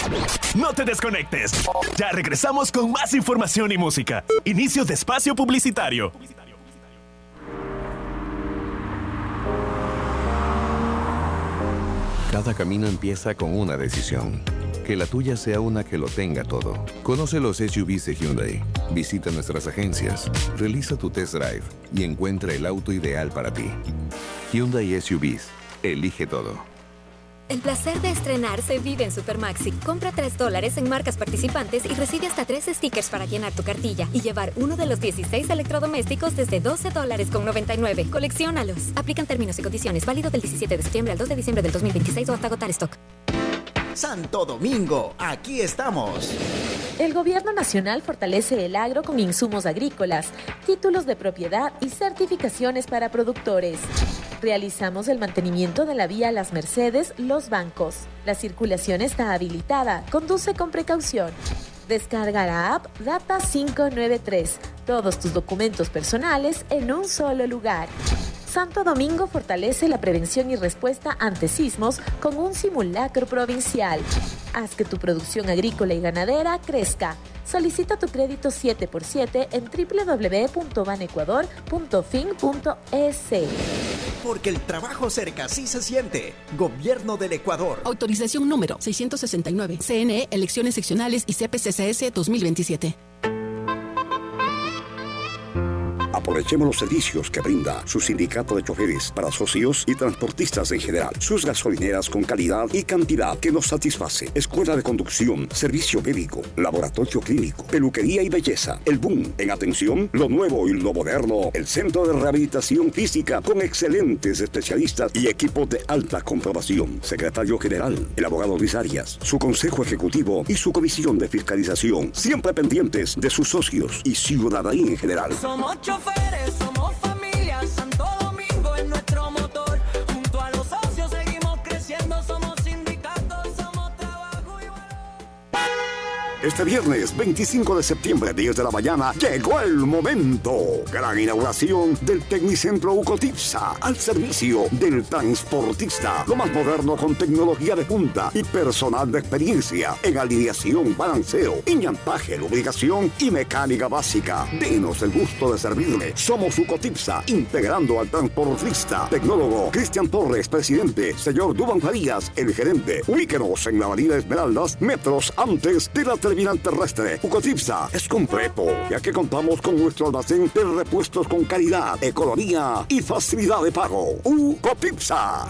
No te desconectes. Ya regresamos con más información y música. Inicio de espacio publicitario. Cada camino empieza con una decisión. Que la tuya sea una que lo tenga todo. Conoce los SUVs de Hyundai. Visita nuestras agencias, realiza tu test drive y encuentra el auto ideal para ti. Hyundai SUVs. Elige todo. El placer de estrenar se vive en Supermaxi. Compra $3 en marcas participantes y recibe hasta 3 stickers para llenar tu cartilla y llevar uno de los 16 electrodomésticos desde $12.99. Colecciónalos. Aplican términos y condiciones. Válido del 17 de septiembre al 2 de diciembre del 2026 o hasta agotar stock. Santo Domingo, aquí estamos. El Gobierno Nacional fortalece el agro con insumos agrícolas, títulos de propiedad y certificaciones para productores. Realizamos el mantenimiento de la vía Las Mercedes, Los Bancos. La circulación está habilitada. Conduce con precaución. Descarga la app Data 593. Todos tus documentos personales en un solo lugar. Santo Domingo fortalece la prevención y respuesta ante sismos con un simulacro provincial. Haz que tu producción agrícola y ganadera crezca. Solicita tu crédito 7x7 en www.banecuador.fin.es. Porque el trabajo cerca sí se siente. Gobierno del Ecuador. Autorización número 669. CNE, Elecciones Seccionales y CPCCS 2027. Aprovechemos los servicios que brinda su sindicato de choferes para socios y transportistas en general. Sus gasolineras con calidad y cantidad que nos satisface. Escuela de conducción, servicio médico, laboratorio clínico, peluquería y belleza. El boom en atención, lo nuevo y lo moderno. El centro de rehabilitación física con excelentes especialistas y equipos de alta comprobación. Secretario general, el abogado Luis Arias, su consejo ejecutivo y su comisión de fiscalización. Siempre pendientes de sus socios y ciudadanía en general. Somos choferes, somos familia, Santo Domingo es nuestro motor. Junto a los socios seguimos creciendo, somos sindicatos, somos trabajo y valor. Este viernes 25 de septiembre, 10 de la mañana, llegó el momento. Gran inauguración del Tecnicentro Ucotipsa, al servicio del transportista. Lo más moderno con tecnología de punta y personal de experiencia en alineación, balanceo, enllantaje, lubricación y mecánica básica. Denos el gusto de servirle. Somos Ucotipsa, integrando al transportista. Tecnólogo Cristian Torres, presidente. Señor Dubán Farías, el gerente. Ubíquenos en la avenida Esmeraldas, metros antes de la terminal terrestre. Ucotipsa es completo, ya que contamos con nuestro almacén de repuestos con calidad, economía y facilidad de pago. Ucotipsa.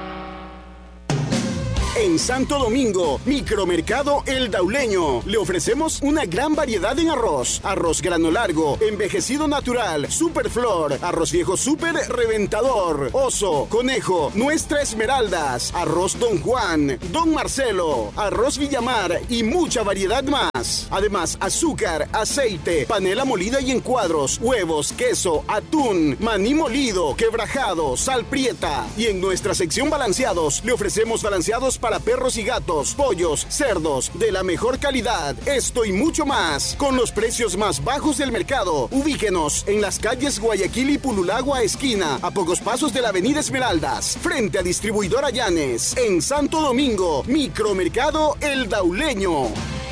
En Santo Domingo, Micromercado El Dauleño. Le ofrecemos una gran variedad en arroz. Arroz grano largo, envejecido natural, Superflor, arroz viejo super reventador, oso, conejo, nuestra esmeraldas, arroz Don Juan, Don Marcelo, arroz Villamar y mucha variedad más. Además, azúcar, aceite, panela molida y en cuadros, huevos, queso, atún, maní molido, quebrajado, sal prieta. Y en nuestra sección balanceados, le ofrecemos balanceados para perros y gatos, pollos, cerdos, de la mejor calidad. Esto y mucho más, con los precios más bajos del mercado. Ubíquenos en las calles Guayaquil y Pululagua esquina, a pocos pasos de la avenida Esmeraldas, frente a Distribuidora Llanes. En Santo Domingo, Micromercado El Dauleño.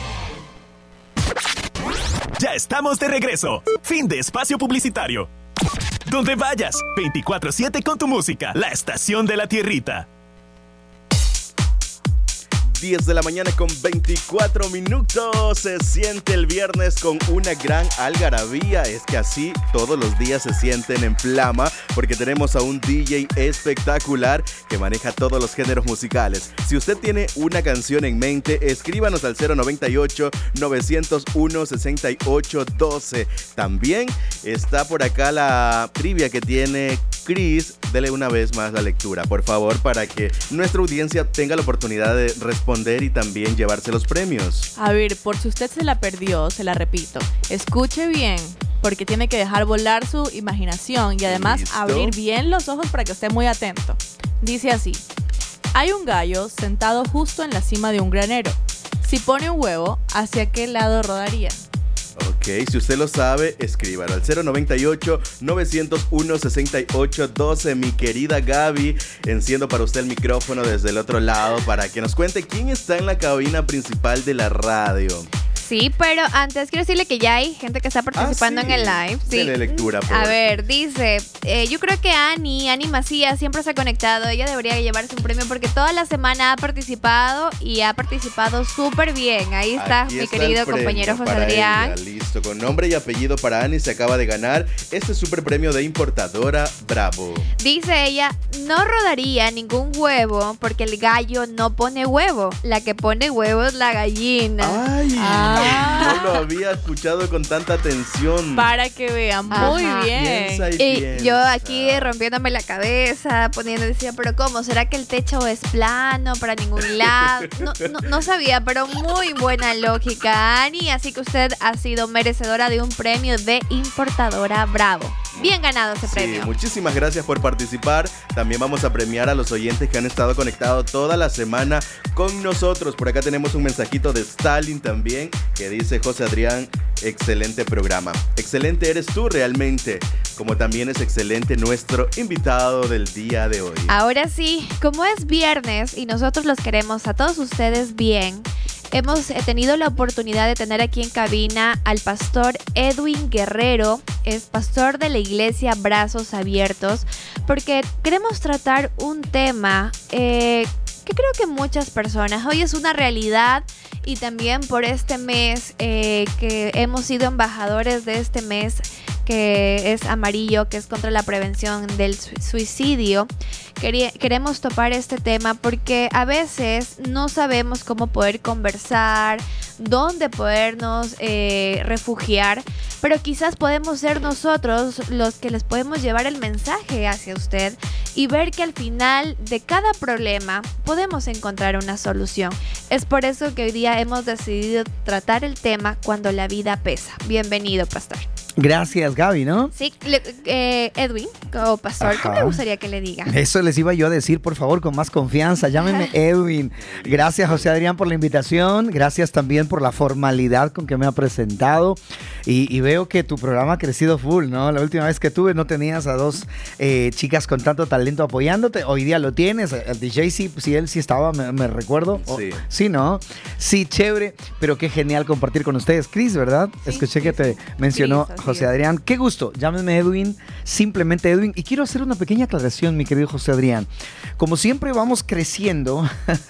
Ya estamos de regreso. Fin de espacio publicitario. Donde vayas, 24/7 con tu música. La estación de la tierrita. 10 de la mañana con 24 minutos. Se siente el viernes con una gran algarabía. Es que así todos los días se sienten en Flama, porque tenemos a un DJ espectacular que maneja todos los géneros musicales. Si usted tiene una canción en mente, escríbanos al 098-901-6812. También está por acá la trivia que tiene Chris. Dele una vez más la lectura, por favor, para que nuestra audiencia tenga la oportunidad de responder y también llevarse los premios. A ver, por si usted se la perdió, se la repito. Escuche bien, porque tiene que dejar volar su imaginación y además ¿Listo? Abrir bien los ojos para que esté muy atento. Dice así: hay un gallo sentado justo en la cima de un granero. Si pone un huevo, ¿hacia qué lado rodaría? Ok, Ok, si usted lo sabe, escríbalo al 098-901-6812. Mi querida Gaby, enciendo para usted el micrófono desde el otro lado para que nos cuente quién está en la cabina principal de la radio. Sí, pero antes quiero decirle que ya hay gente que está participando en el live. Sí. Dele lectura, por A favor. ver, dice, yo creo que Ani Macías siempre se ha conectado. Ella debería llevarse un premio porque toda la semana ha participado y ha participado súper bien. Ahí está Aquí mi está querido el premio compañero José para Adrián. ella. Listo, con nombre y apellido para Ani se acaba de ganar este super premio de importadora Bravo. Dice ella, no rodaría ningún huevo porque el gallo no pone huevo. La que pone huevo es la gallina. Ay, no lo había escuchado con tanta atención. Para que vean, muy Ajá. bien. Piensa y Y piensa. yo aquí rompiéndome la cabeza, decía, pero ¿cómo? ¿Será que el techo es plano para ningún lado? No sabía, pero muy buena lógica, Ani. Así que usted ha sido merecedora de un premio de importadora Bravo. Bien ganado ese premio. Sí, muchísimas gracias por participar. También vamos a premiar a los oyentes que han estado conectados toda la semana con nosotros. Por acá tenemos un mensajito de Stalin también que dice: José Adrián, excelente programa. Excelente eres tú realmente, como también es excelente nuestro invitado del día de hoy. Ahora sí, como es viernes y nosotros los queremos a todos ustedes bien, hemos tenido la oportunidad de tener aquí en cabina al pastor Edwin Guerrero, es pastor de la iglesia Brazos Abiertos, porque queremos tratar un tema que creo que muchas personas, hoy es una realidad y también por este mes que hemos sido embajadores de este mes que es amarillo, que es contra la prevención del suicidio. Queremos topar este tema porque a veces no sabemos cómo poder conversar, dónde podernos refugiar, pero quizás podemos ser nosotros los que les podemos llevar el mensaje hacia usted y ver que al final de cada problema podemos encontrar una solución. Es por eso que hoy día hemos decidido tratar el tema cuando la vida pesa. Bienvenido, pastor. Gracias, Gaby, ¿no? Sí, Edwin, como pastor, Ajá. ¿qué me gustaría que le diga? Eso les iba yo a decir, por favor, con más confianza. Llámeme Edwin. Gracias, José Adrián, por la invitación. Gracias también por la formalidad con que me ha presentado. Y veo que tu programa ha crecido full, ¿no? La última vez que tuve no tenías a dos chicas con tanto talento apoyándote. Hoy día lo tienes. El DJ, sí, él sí estaba, me recuerdo. Sí. Sí, ¿no? Sí, chévere. Pero qué genial compartir con ustedes. Cris, ¿verdad? Sí, Escuché que te mencionó Cris, así José es. Adrián. Qué gusto. Llámeme Edwin. Simplemente Edwin. Y quiero hacer una pequeña aclaración, mi querido José Adrián. Como siempre vamos creciendo,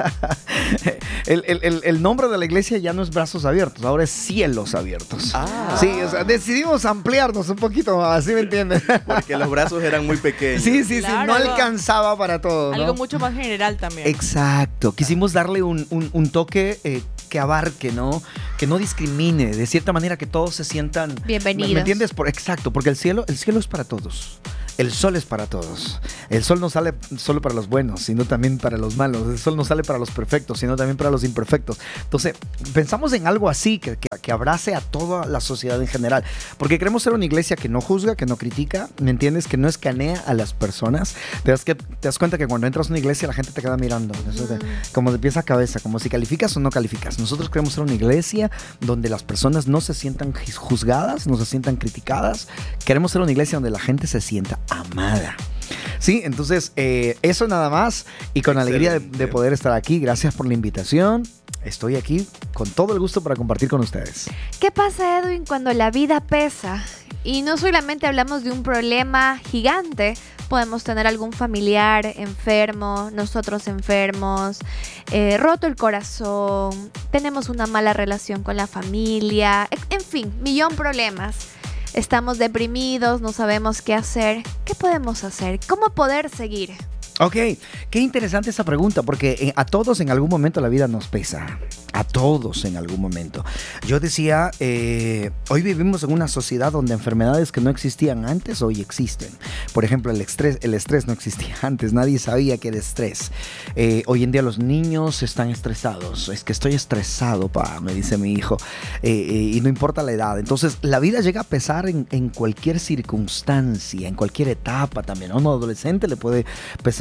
el nombre de la iglesia ya no es Brazos Abiertos, ahora es Cielos Abiertos. Sí, o sea, decidimos ampliarnos un poquito más, ¿sí me entiendes? Porque los brazos eran muy pequeños. Sí, Claro. no alcanzaba para todo, ¿no? Algo mucho más general también. Exacto, quisimos darle un toque que abarque, ¿no? Que no discrimine, de cierta manera que todos se sientan Bienvenidos. ¿Me entiendes? Exacto, porque el cielo es para todos. El sol es para todos. El sol no sale solo para los buenos, sino también para los malos. El sol no sale para los perfectos, sino también para los imperfectos. Entonces, pensamos en algo así, que abrace a toda la sociedad en general. Porque queremos ser una iglesia que no juzga, que no critica, ¿me entiendes? Que no escanea a las personas. Te das cuenta que cuando entras a una iglesia la gente te queda mirando. Eso como de pies a cabeza, como si calificas o no calificas. Nosotros queremos ser una iglesia donde las personas no se sientan juzgadas, no se sientan criticadas. Queremos ser una iglesia donde la gente se sienta amada. Sí, entonces eso nada más y con alegría de poder estar aquí. Gracias por la invitación. Estoy aquí con todo el gusto para compartir con ustedes. ¿Qué pasa, Edwin, cuando la vida pesa? Y no solamente hablamos de un problema gigante, podemos tener algún familiar enfermo, nosotros enfermos, roto el corazón, tenemos una mala relación con la familia, en fin, millón de problemas. Estamos deprimidos, no sabemos qué hacer. ¿Qué podemos hacer? ¿Cómo poder seguir? Ok, qué interesante esa pregunta, porque a todos en algún momento la vida nos pesa. A todos en algún momento. Yo decía, hoy vivimos en una sociedad donde enfermedades que no existían antes hoy existen. Por ejemplo, el estrés no existía antes, nadie sabía que era estrés. Hoy en día los niños están estresados. Es que estoy estresado, me dice mi hijo, y no importa la edad. Entonces, la vida llega a pesar en cualquier circunstancia, en cualquier etapa también. A un adolescente le puede pesar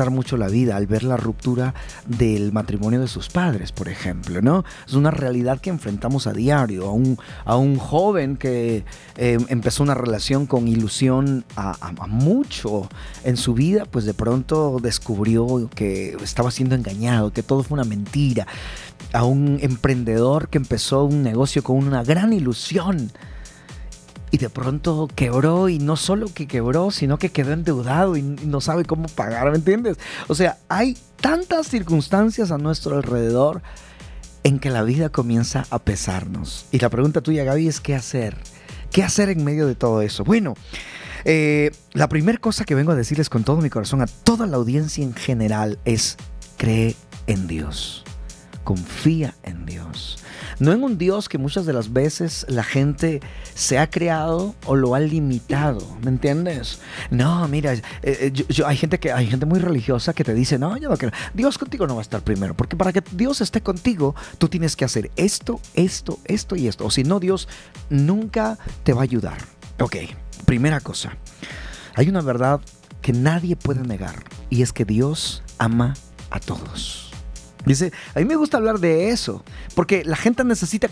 pesar mucho la vida al ver la ruptura del matrimonio de sus padres, por ejemplo, ¿no? Es una realidad que enfrentamos a diario. A un joven que empezó una relación con ilusión a mucho en su vida, pues de pronto descubrió que estaba siendo engañado, que todo fue una mentira. A un emprendedor que empezó un negocio con una gran ilusión y de pronto quebró, y no solo que quebró, sino que quedó endeudado y no sabe cómo pagar, ¿me entiendes? O sea, hay tantas circunstancias a nuestro alrededor en que la vida comienza a pesarnos. Y la pregunta tuya, Gaby, es ¿qué hacer? ¿Qué hacer en medio de todo eso? Bueno, la primera cosa que vengo a decirles con todo mi corazón a toda la audiencia en general es: cree en Dios. Confía en Dios. No en un Dios que muchas de las veces la gente se ha creado o lo ha limitado, ¿me entiendes? No, mira, hay gente muy religiosa que te dice: no, yo no creo. Dios contigo no va a estar primero, porque para que Dios esté contigo, tú tienes que hacer esto y esto. O si no, Dios nunca te va a ayudar. Ok, primera cosa. Hay una verdad que nadie puede negar, y es que Dios ama a todos. Dice, a mí me gusta hablar de eso, porque la gente necesita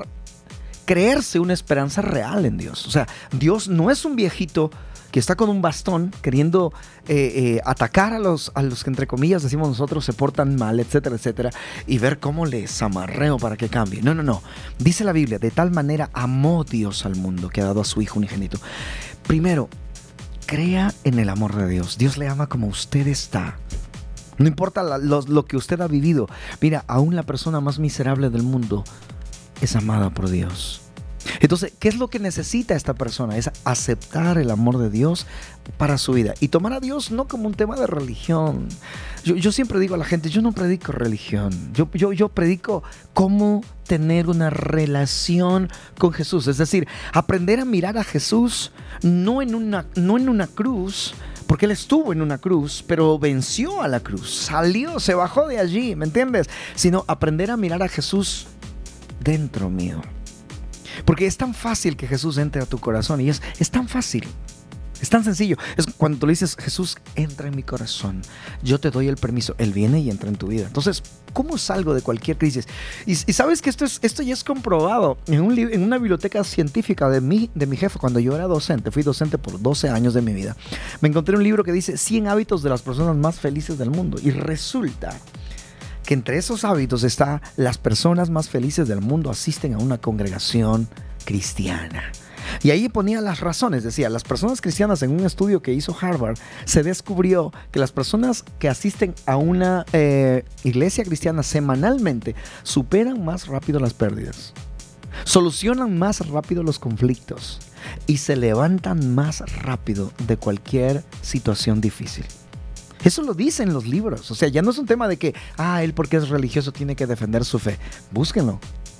creerse una esperanza real en Dios. O sea, Dios no es un viejito que está con un bastón queriendo atacar a los que, entre comillas, decimos nosotros, se portan mal, etcétera, etcétera, y ver cómo les amarreo para que cambie. No. Dice la Biblia: de tal manera amó Dios al mundo que ha dado a su Hijo unigénito. Primero, crea en el amor de Dios. Dios le ama como usted está. No importa lo que usted ha vivido. Mira, aún la persona más miserable del mundo es amada por Dios. Entonces, ¿qué es lo que necesita esta persona? Es aceptar el amor de Dios para su vida y tomar a Dios no como un tema de religión. Yo siempre digo a la gente: yo no predico religión. Yo predico cómo tener una relación con Jesús. Es decir, aprender a mirar a Jesús no en una cruz, porque Él estuvo en una cruz, pero venció a la cruz, salió, se bajó de allí, ¿me entiendes? Sino aprender a mirar a Jesús dentro mío. Porque es tan fácil que Jesús entre a tu corazón, y es tan fácil, es tan sencillo. Es cuando tú le dices: Jesús, entra en mi corazón, yo te doy el permiso, Él viene y entra en tu vida. Entonces, ¿cómo salgo de cualquier crisis? Y sabes que esto ya es comprobado en una biblioteca científica de mi jefe cuando yo era docente. Fui docente por 12 años de mi vida. Me encontré un libro que dice 100 hábitos de las personas más felices del mundo, y resulta que entre esos hábitos está: las personas más felices del mundo asisten a una congregación cristiana. Y ahí ponía las razones. Decía: las personas cristianas, en un estudio que hizo Harvard, se descubrió que las personas que asisten a una iglesia cristiana semanalmente superan más rápido las pérdidas, solucionan más rápido los conflictos y se levantan más rápido de cualquier situación difícil. Eso lo dicen los libros. O sea, ya no es un tema de que él porque es religioso tiene que defender su fe. Búsquenlo,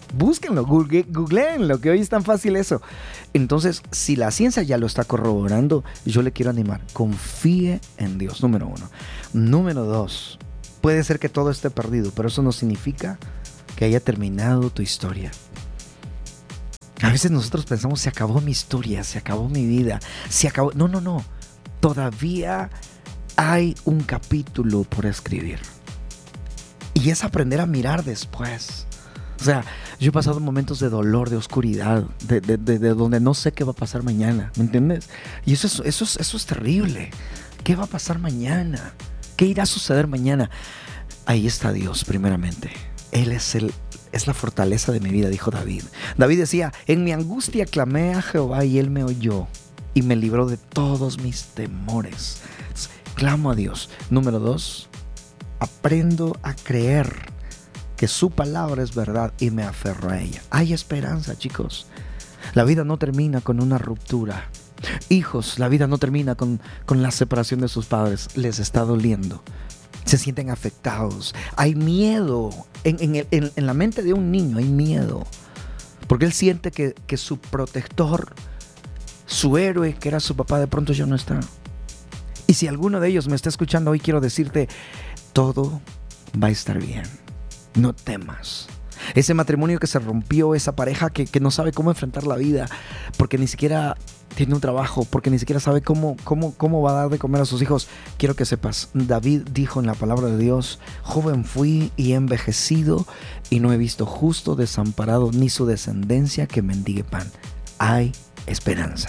googleenlo, que hoy es tan fácil eso. Entonces, si la ciencia ya lo está corroborando, yo le quiero animar: confíe en Dios, número 1. Número 2, puede ser que todo esté perdido, pero eso no significa que haya terminado tu historia. A veces nosotros pensamos: se acabó mi historia, se acabó mi vida, se acabó. No. Todavía hay un capítulo por escribir. Y es aprender a mirar después. O sea, yo he pasado momentos de dolor, de oscuridad, de donde no sé qué va a pasar mañana, ¿me entiendes? Y eso es terrible. ¿Qué va a pasar mañana? ¿Qué irá a suceder mañana? Ahí está Dios, primeramente. Él es la fortaleza de mi vida, dijo David. David decía: en mi angustia clamé a Jehová y Él me oyó y me libró de todos mis temores. Clamo a Dios. Número 2, aprendo a creer que su palabra es verdad y me aferro a ella. Hay esperanza, chicos. La vida no termina con una ruptura. Hijos, la vida no termina con la separación de sus padres. Les está doliendo. Se sienten afectados. Hay miedo. En la mente de un niño hay miedo. Porque él siente que su protector, su héroe, que era su papá, de pronto ya no está. Y si alguno de ellos me está escuchando hoy, quiero decirte: todo va a estar bien. No temas. Ese matrimonio que se rompió, esa pareja que no sabe cómo enfrentar la vida, porque ni siquiera tiene un trabajo, porque ni siquiera sabe cómo va a dar de comer a sus hijos. Quiero que sepas, David dijo en la palabra de Dios: joven fui y he envejecido y no he visto justo desamparado ni su descendencia que mendigue pan. Hay esperanza.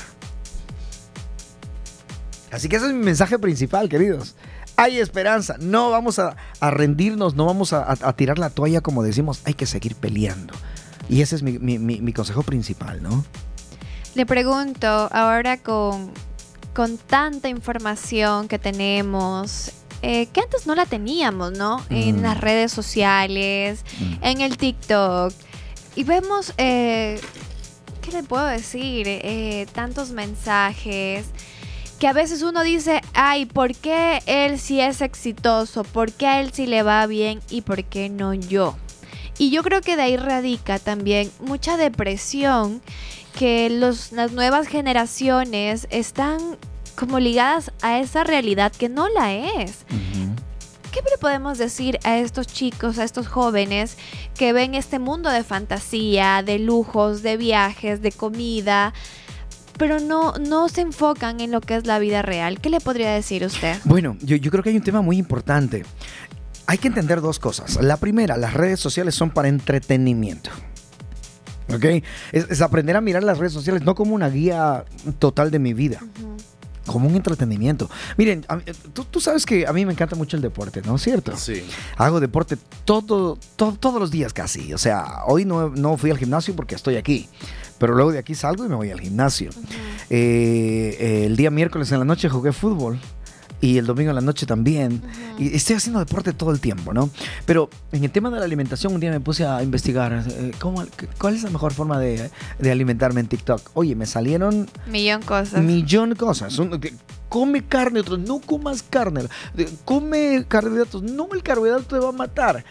Así que ese es mi mensaje principal, queridos. Hay esperanza. No vamos a rendirnos, no vamos a tirar la toalla como decimos. Hay que seguir peleando. Y ese es mi consejo principal, ¿no? Le pregunto, ahora con tanta información que tenemos, que antes no la teníamos, ¿no? En las redes sociales, en el TikTok. Y vemos, ¿qué le puedo decir? Tantos mensajes que a veces uno dice, ay, ¿por qué él sí es exitoso? ¿Por qué a él sí le va bien? ¿Y por qué no yo? Y yo creo que de ahí radica también mucha depresión, que las nuevas generaciones están como ligadas a esa realidad que no la es. ¿Qué le podemos decir a estos chicos, a estos jóvenes que ven este mundo de fantasía, de lujos, de viajes, de comida, pero no se enfocan en lo que es la vida real? ¿Qué le podría decir usted? Bueno, yo creo que hay un tema muy importante. Hay que entender dos cosas. La primera, las redes sociales son para entretenimiento. ¿Ok? Es aprender a mirar las redes sociales no como una guía total de mi vida. Como un entretenimiento. Miren, tú sabes que a mí me encanta mucho el deporte, ¿no es cierto? Sí. Hago deporte todos los días casi. O sea, hoy no fui al gimnasio porque estoy aquí. Pero luego de aquí salgo y me voy al gimnasio. El día miércoles en la noche jugué fútbol. Y el domingo en la noche también. Y estoy haciendo deporte todo el tiempo, ¿no? Pero en el tema de la alimentación, un día me puse a investigar cuál es la mejor forma de alimentarme en TikTok. Oye, me salieron Millón cosas. Come carne, otros no comas carne. Come carbohidratos. No, el carbohidrato te va a matar.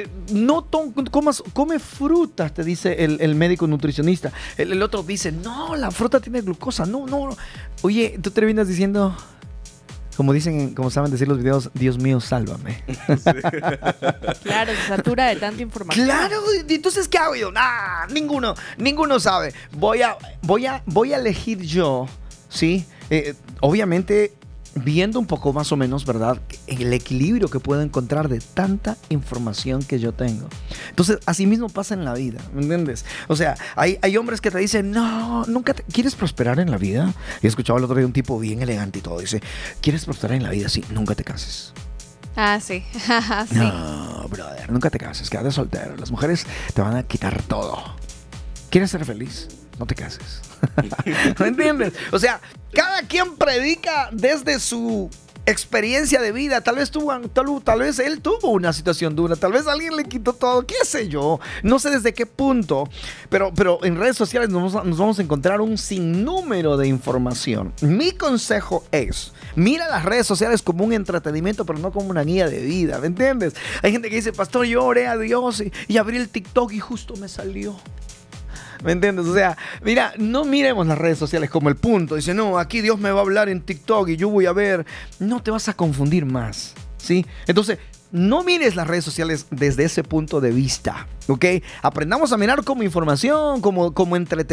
Come frutas, te dice el médico nutricionista. El otro dice, no, la fruta tiene glucosa. No. Oye, tú terminas diciendo... Como saben decir los videos, Dios mío, sálvame. Sí. Claro, se satura de tanta información. Claro, entonces, ¿qué hago yo? Ninguno sabe. Voy a elegir yo, ¿sí? Obviamente, viendo un poco más o menos, ¿verdad? El equilibrio que puedo encontrar de tanta información que yo tengo. Entonces, así mismo pasa en la vida, ¿me entiendes? O sea, hay hombres que te dicen, no, nunca ¿quieres prosperar en la vida? Y escuchaba el otro día un tipo bien elegante y todo, dice, ¿quieres prosperar en la vida? Sí, nunca te cases. Ah, sí. Sí. No, brother, nunca te cases, quédate soltero. Las mujeres te van a quitar todo. ¿Quieres ser feliz? No te cases. ¿Me entiendes? O sea, cada quien predica desde su experiencia de vida. Tal vez él tuvo una situación dura. Tal vez alguien le quitó todo. ¿Qué sé yo? No sé desde qué punto. Pero en redes sociales nos vamos a encontrar un sinnúmero de información. Mi consejo es, mira las redes sociales como un entretenimiento, pero no como una guía de vida. ¿Me entiendes? Hay gente que dice, pastor, yo oré a Dios y abrí el TikTok y justo me salió. ¿Me entiendes? O sea, mira, no miremos las redes sociales como el punto. Dice, no, aquí Dios me va a hablar en TikTok y yo voy a ver. No te vas a confundir más, ¿sí? Entonces, no mires las redes sociales desde ese punto de vista, ¿ok? Aprendamos a mirar como información, como entretenimiento.